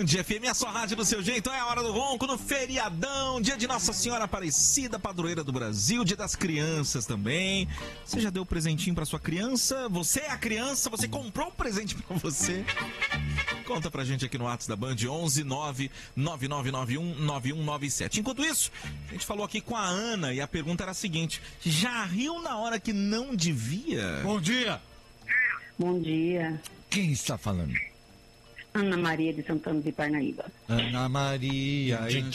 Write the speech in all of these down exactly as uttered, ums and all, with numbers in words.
Band F M, a sua rádio do seu jeito. É a hora do ronco no feriadão, dia de Nossa Senhora Aparecida, padroeira do Brasil, dia das crianças também. Você já deu presentinho pra sua criança? Você é a criança? Você comprou um presente pra você? Conta pra gente aqui no WhatsApp da Band, onze nove nove nove nove um nove um nove sete. Enquanto isso, a gente falou aqui com a Ana e a pergunta era a seguinte: já riu na hora que não devia? Bom dia. Bom dia. Quem está falando? Ana Maria de Santana de Parnaíba. Ana Maria.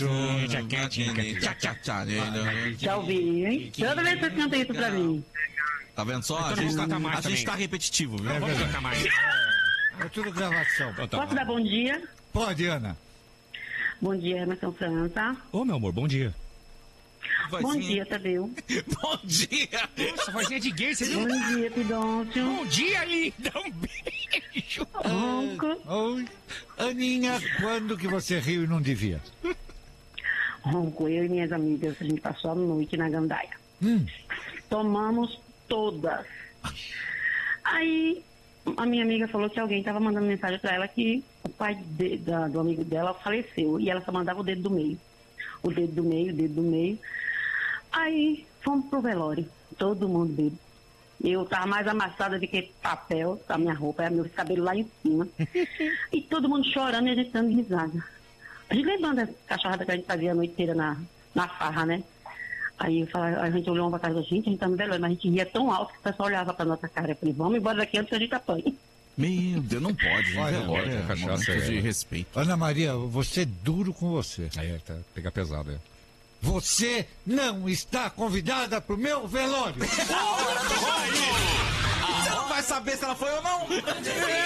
Já ouvi, hein? Toda vez que você canta isso pra mim. Tá vendo só? A gente tá, a gente tá repetitivo, viu? É Vamos verdade. tocar mais. É tudo gravação. Posso dar bom dia? Pode, Ana. Bom dia, Ana São França. Ô, meu amor, bom dia. Bom Vozinha. dia, Tadeu. Bom dia. Nossa, vozinha de gay, você viu? Bom dia, Pidôncio. Bom dia, linda. Um beijo. Ronco. Oi. Aninha, quando que você riu e não devia? Ronco, eu e minhas amigas, a gente passou a noite na gandaia. Hum. Tomamos todas. Aí, a minha amiga falou que alguém estava mandando mensagem pra ela que o pai de- da- do amigo dela faleceu. E ela só mandava o dedo do meio. O dedo do meio, o dedo do meio. Aí, fomos pro velório. Todo mundo bebo. Eu tava mais amassada do que papel, a minha roupa, meu cabelo lá em cima. E todo mundo chorando e a gente dando risada. A gente lembrando da cachorrada que a gente fazia a noite inteira na, na farra, né? Aí eu falava, a gente olhou uma pra cara da gente, a gente tá no velório, mas a gente ria tão alto que o pessoal olhava pra nossa cara. Eu falei, vamos embora daqui antes que a gente apanhe. Meu Deus, não pode, gente. Olha, Velório olha, é cachaça momento é- de respeito. Ana Maria, você é duro com você. Aí, tá, pegar pesado, é. Você não está convidada pro meu velório. Você não vai saber se ela foi ou não.